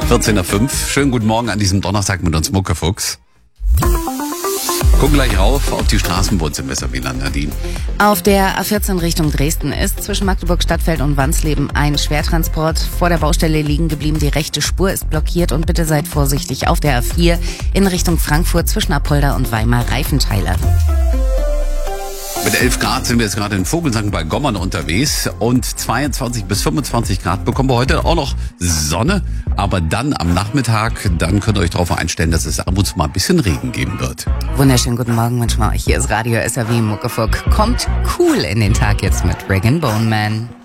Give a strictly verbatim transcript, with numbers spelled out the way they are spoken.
vierzehn Uhr fünf. Schönen guten Morgen an diesem Donnerstag mit uns Muckefuchs. Gucken gleich rauf auf die Straßen, wo sind wir, Sabina Nadine? Auf der A vierzehn Richtung Dresden ist zwischen Magdeburg Stadtfeld und Wansleben ein Schwertransport vor der Baustelle liegen geblieben. Die rechte Spur ist blockiert und bitte seid vorsichtig auf der A vier in Richtung Frankfurt zwischen Apolda und Weimar Reifenteiler. Mit elf Grad sind wir jetzt gerade in Vogelsang bei Gommern unterwegs und zweiundzwanzig bis fünfundzwanzig Grad bekommen wir heute auch noch Sonne, aber dann am Nachmittag, dann könnt ihr euch darauf einstellen, dass es ab und zu mal ein bisschen Regen geben wird. Wunderschönen guten Morgen wünschen wir euch. Hier ist Radio S R W Muckefuck. Kommt cool in den Tag jetzt mit Rag and Bone Man.